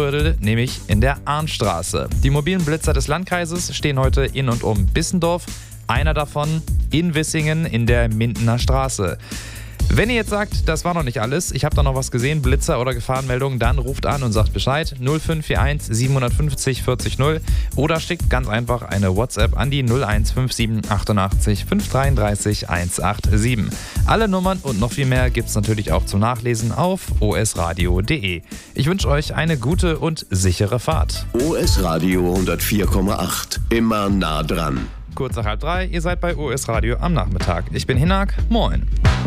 Grödel, nämlich in der Arnstraße. Die mobilen Blitzer des Landkreises stehen heute in und um Bissendorf. Einer davon in Wissingen in der Mindener Straße. Wenn ihr jetzt sagt, das war noch nicht alles, ich habe da noch was gesehen, Blitzer oder Gefahrenmeldungen, dann ruft an und sagt Bescheid 0541 750 40 0 oder schickt ganz einfach eine WhatsApp an die 0157 88 533 187. Alle Nummern und noch viel mehr gibt's natürlich auch zum Nachlesen auf osradio.de. Ich wünsche euch eine gute und sichere Fahrt. OS Radio 104,8. Immer nah dran. Kurz nach 2:30, ihr seid bei OS Radio am Nachmittag. Ich bin Hinak, moin.